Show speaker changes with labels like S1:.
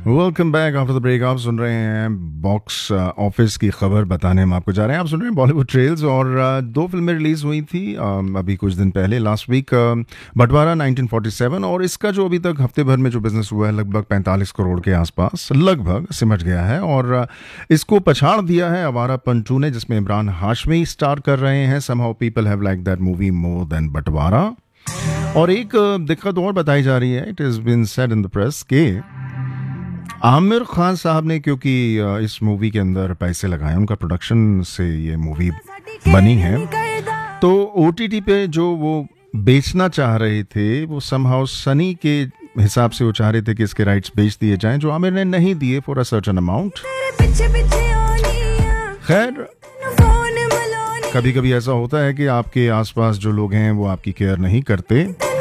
S1: Welcome back after the break. आप सुन रहे हैं बॉक्स ऑफिस की खबर बताने हम आपको जा रहे हैं। आप सुन रहे हैं बॉलीवुड ट्रेल्स और दो फिल्में रिलीज हुई थी अभी कुछ दिन पहले, लास्ट वीक। बंटवारा 1947 और इसका जो अभी तक हफ्ते भर में जो बिजनेस हुआ है लगभग 45 करोड़ के आसपास लगभग सिमट गया है। और इसको पछाड़ दिया है आवारा पंटू ने, जिसमें इमरान हाशमी स्टार कर रहे हैं। Somehow people have like that movie more than बंटवारा। और एक दिक्कत और बताई जा रही है, it is been said in the press के आमिर खान साहब ने, क्योंकि इस मूवी के अंदर पैसे लगाए, उनका प्रोडक्शन से ये मूवी बनी है, तो ओटीटी पे जो वो बेचना चाह रहे थे वो समहाउ सनी के हिसाब से वो चाह रहे थे कि इसके राइट्स बेच दिए जाएं, जो आमिर ने नहीं दिए फॉर अ सर्टेन अमाउंट। खैर, कभी कभी ऐसा होता है कि आपके आसपास जो लोग हैं वो आपकी केयर नहीं करते।